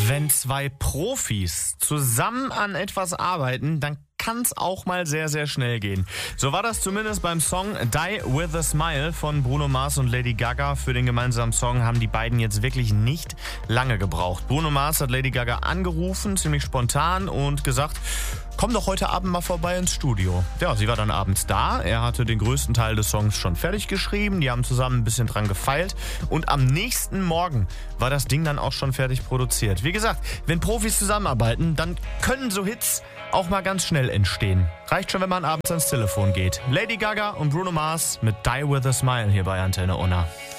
Wenn zwei Profis zusammen an etwas arbeiten, dann kann es auch mal sehr, sehr schnell gehen. So war das zumindest beim Song Die With A Smile von Bruno Mars und Lady Gaga. Für den gemeinsamen Song haben die beiden jetzt wirklich nicht lange gebraucht. Bruno Mars hat Lady Gaga angerufen, ziemlich spontan, und gesagt, komm doch heute Abend mal vorbei ins Studio. Ja, sie war dann abends da. Er hatte den größten Teil des Songs schon fertig geschrieben. Die haben zusammen ein bisschen dran gefeilt. Und am nächsten Morgen war das Ding dann auch schon fertig produziert. Wie gesagt, wenn Profis zusammenarbeiten, dann können so Hits auch mal ganz schnell entstehen. Reicht schon, wenn man abends ans Telefon geht. Lady Gaga und Bruno Mars mit Die With A Smile hier bei Antenne Unna.